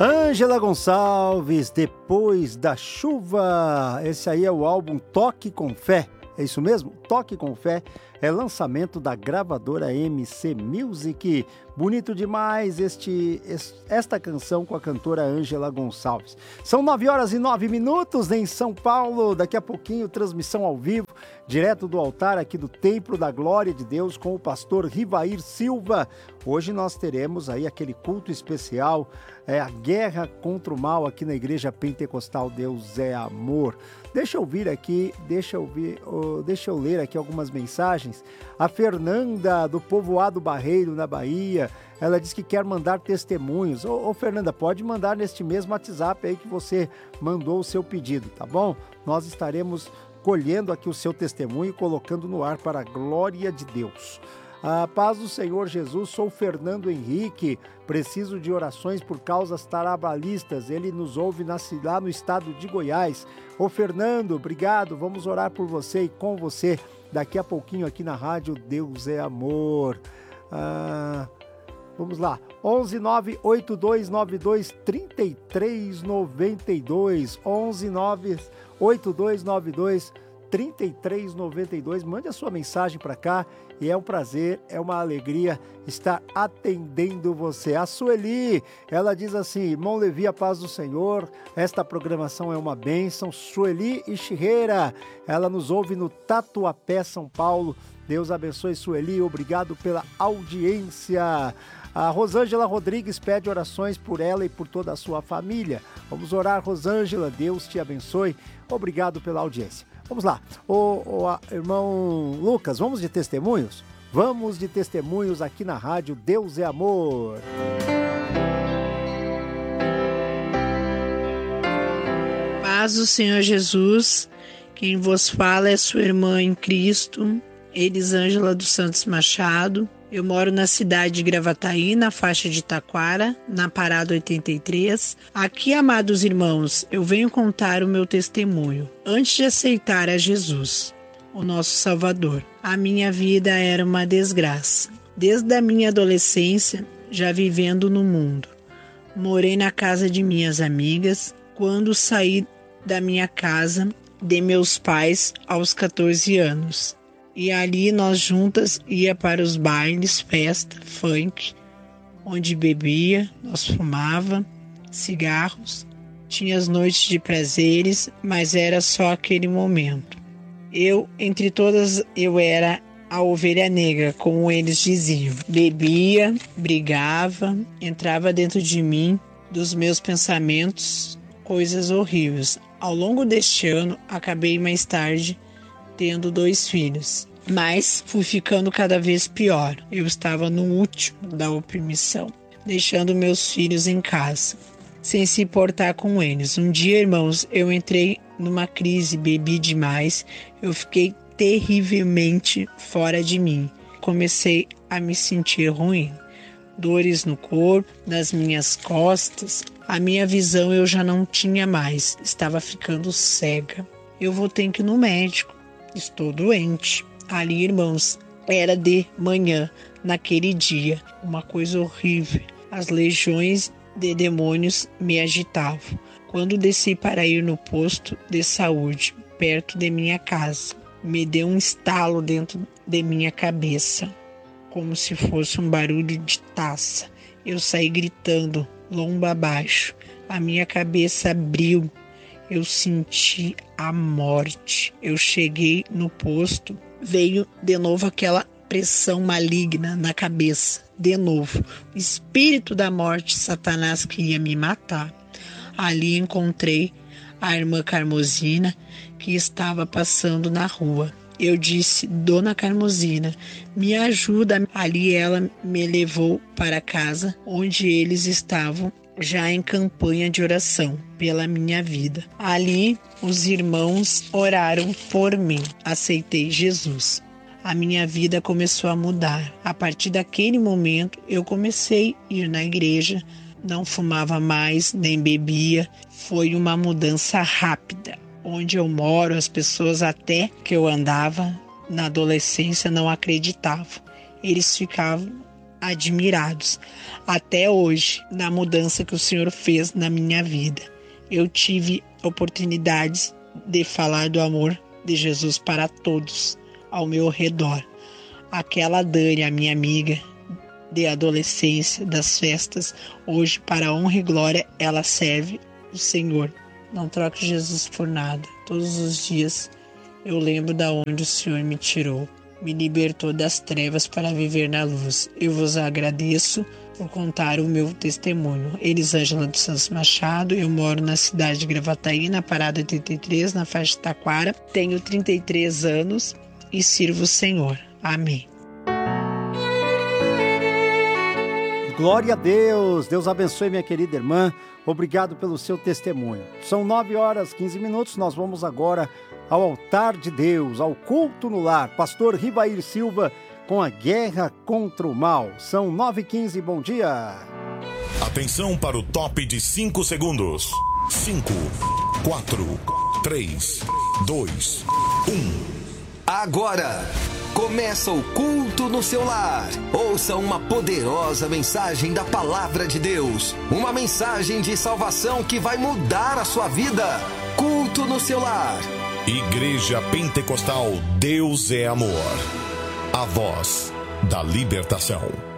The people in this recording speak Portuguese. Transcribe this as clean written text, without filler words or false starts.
Ângela Gonçalves, Depois da Chuva. Esse aí é o álbum Toque com Fé. É isso mesmo? Toque com Fé é lançamento da gravadora MC Music. Bonito demais esta canção com a cantora Ângela Gonçalves. São 9h09 em São Paulo. Daqui a pouquinho, transmissão ao vivo, direto do altar aqui do Templo da Glória de Deus com o pastor Rivair Silva. Hoje nós teremos aí aquele culto especial, a guerra contra o mal aqui na Igreja Pentecostal Deus é Amor. Deixa eu ler aqui algumas mensagens. A Fernanda, do Povoado Barreiro, na Bahia, ela diz que quer mandar testemunhos. Ô Fernanda, pode mandar neste mesmo WhatsApp aí que você mandou o seu pedido, tá bom? Nós estaremos colhendo aqui o seu testemunho e colocando no ar para a glória de Deus. A paz do Senhor Jesus, sou Fernando Henrique, preciso de orações por causas trabalhistas, ele nos ouve lá no estado de Goiás. Ô Fernando, obrigado, vamos orar por você e com você daqui a pouquinho aqui na rádio Deus é Amor. Vamos lá, 11982923392, 11982923392, mande a sua mensagem para cá e é um prazer, é uma alegria estar atendendo você. A Sueli, ela diz assim: irmão Levi, a paz do Senhor, esta programação é uma bênção. Sueli Ishihara, ela nos ouve no Tatuapé, São Paulo. Deus abençoe, Sueli, obrigado pela audiência. A Rosângela Rodrigues pede orações por ela e por toda a sua família. Vamos orar, Rosângela, Deus te abençoe, obrigado pela audiência. Vamos lá, irmão Lucas, vamos de testemunhos? Vamos de testemunhos aqui na rádio Deus é Amor. Paz do Senhor Jesus, quem vos fala é sua irmã em Cristo, Elisângela dos Santos Machado. Eu moro na cidade de Gravataí, na faixa de Taquara, na Parada 83. Aqui, amados irmãos, eu venho contar o meu testemunho. Antes de aceitar a Jesus, o nosso Salvador, a minha vida era uma desgraça. Desde a minha adolescência, já vivendo no mundo. Morei na casa de minhas amigas. Quando saí da minha casa de meus pais aos 14 anos. E ali nós juntas ia para os bailes, festa, funk, onde bebia, nós fumava, cigarros, tinha as noites de prazeres, mas era só aquele momento. Eu, entre todas, eu era a ovelha negra, como eles diziam. Bebia, brigava, entrava dentro de mim, dos meus pensamentos, coisas horríveis. Ao longo deste ano, acabei mais tarde tendo 2 filhos, mas fui ficando cada vez pior. Eu estava no último da opressão, deixando meus filhos em casa, sem se importar com eles. Um dia, irmãos, eu entrei numa crise, bebi demais, eu fiquei terrivelmente fora de mim. Comecei a me sentir ruim, dores no corpo, nas minhas costas, a minha visão eu já não tinha mais, estava ficando cega. Eu vou ter que ir no médico. Estou doente. Ali, irmãos, era de manhã, naquele dia, uma coisa horrível. As legiões de demônios me agitavam. Quando desci para ir no posto de saúde, perto de minha casa, me deu um estalo dentro de minha cabeça, como se fosse um barulho de taça. Eu saí gritando, lomba abaixo. A minha cabeça abriu. Eu senti a morte. Eu cheguei no posto, veio de novo aquela pressão maligna na cabeça. De novo, o espírito da morte, Satanás queria me matar. Ali encontrei a irmã Carmosina, que estava passando na rua. Eu disse: Dona Carmosina, me ajuda. Ali ela me levou para casa, onde eles estavam já em campanha de oração pela minha vida. Ali, os irmãos oraram por mim. Aceitei Jesus. A minha vida começou a mudar. A partir daquele momento, eu comecei a ir na igreja, não fumava mais, nem bebia. Foi uma mudança rápida. Onde eu moro, as pessoas até que eu andava na adolescência não acreditavam. Eles ficavam admirados até hoje na mudança que o Senhor fez na minha vida. Eu tive oportunidades de falar do amor de Jesus para todos ao meu redor. Aquela Dani, a minha amiga de adolescência, das festas, hoje, para a honra e glória, ela serve o Senhor. Não troque Jesus por nada. Todos os dias eu lembro da onde o Senhor me tirou, me libertou das trevas para viver na luz. Eu vos agradeço por contar o meu testemunho. Elisângela dos Santos Machado, eu moro na cidade de Gravataí, na Parada 83, na faixa de Taquara. Tenho 33 anos e sirvo o Senhor. Amém. Glória a Deus. Deus abençoe minha querida irmã. Obrigado pelo seu testemunho. São 9h15. Nós vamos agora ao altar de Deus, ao culto no lar. Pastor Ribair Silva com a guerra contra o mal. São 9h15. Bom dia. Atenção para o top de 5 segundos. 5, 4, 3, 2, 1. Agora começa o culto no seu lar. Ouça uma poderosa mensagem da Palavra de Deus. Uma mensagem de salvação que vai mudar a sua vida. Culto no seu lar. Igreja Pentecostal Deus é Amor. A voz da libertação.